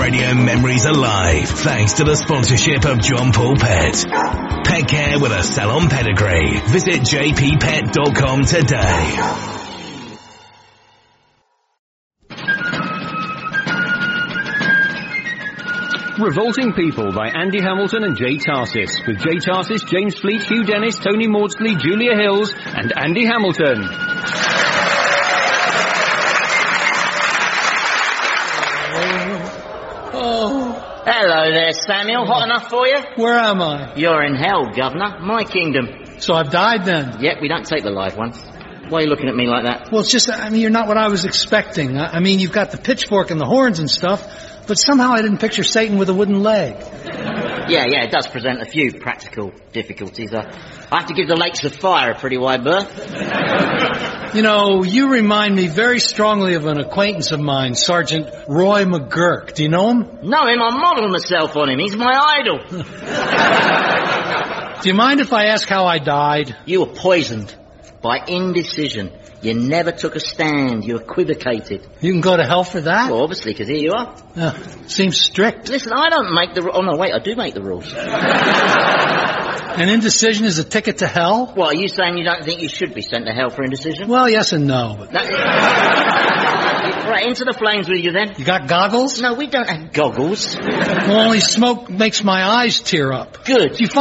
Radio memories alive thanks to the sponsorship of John Paul Pet. Pet care with a salon pedigree. Visit jppet.com today. Revolting People by Andy Hamilton and Jay Tarsis, with Jay Tarsis, James Fleet, Hugh Dennis, Tony Maudsley, Julia Hills and Andy Hamilton. Hello there, Samuel. Hot enough for you? Where am I? You're in hell, Governor. My kingdom. So I've died then? Yep, we don't take the live ones. Why are you looking at me like that? Well, it's just, you're not what I was expecting. I mean, you've got the pitchfork and the horns and stuff, but somehow I didn't picture Satan with a wooden leg. Yeah, it does present a few practical difficulties. I have to give the Lakes of Fire a pretty wide berth. You know, you remind me very strongly of an acquaintance of mine, Sergeant Roy McGurk. Do you know him? Know him? I model myself on him. He's my idol. Do you mind if I ask how I died? You were poisoned by indecision. You never took a stand. You equivocated. You can go to hell for that? Well, obviously, because here you are. Seems strict. Listen, I don't make the... Oh, no, wait, I do make the rules. And indecision is a ticket to hell? What, are you saying you don't think you should be sent to hell for indecision? Well, yes and no. But... Right, into the flames with you then. You got goggles? No, we don't have goggles. Well, only smoke makes my eyes tear up. Good. You